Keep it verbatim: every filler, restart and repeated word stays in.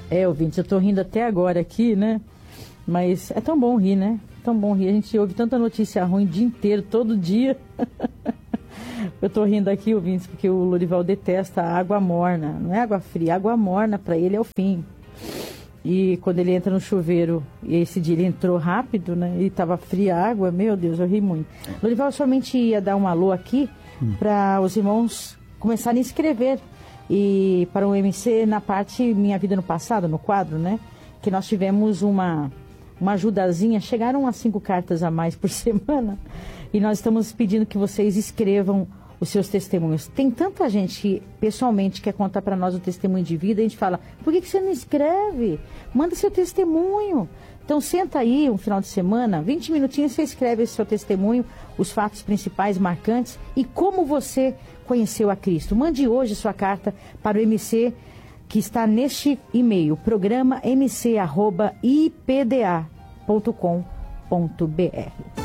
É, ouvinte, eu tô rindo até agora aqui, né? Mas é tão bom rir, né? Tão bom rir. A gente ouve tanta notícia ruim o dia inteiro, todo dia. Eu tô rindo aqui, ouvintes, porque o Lorival detesta a água morna. Não é água fria, água morna para ele é o fim. E quando ele entra no chuveiro, e esse dia ele entrou rápido, né? E tava fria a água, meu Deus, eu ri muito. Lorival, somente ia dar um alô aqui hum. para os irmãos começarem a escrever. E para o M C, na parte Minha Vida no Passado, no quadro, né? Que nós tivemos uma, uma ajudazinha, chegaram a cinco cartas a mais por semana. E nós estamos pedindo que vocês escrevam os seus testemunhos. Tem tanta gente que pessoalmente quer contar para nós o testemunho de vida, a gente fala, por que, que você não escreve? Manda seu testemunho. Então senta aí um final de semana, vinte minutinhos, você escreve esse seu testemunho, os fatos principais, marcantes e como você conheceu a Cristo. Mande hoje sua carta para o M C que está neste e-mail, programa m c arroba i p d a ponto com ponto b r.